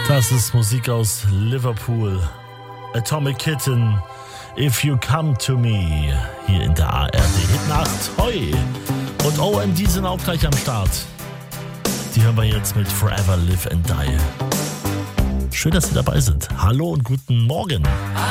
Das ist Musik aus Liverpool. Atomic Kitten, If You Come To Me. Hier in der ARD Hitnacht. Hoi! Und OMD sind auch gleich am Start. Die hören wir jetzt mit Forever Live and Die. Schön, dass Sie dabei sind. Hallo und guten Morgen.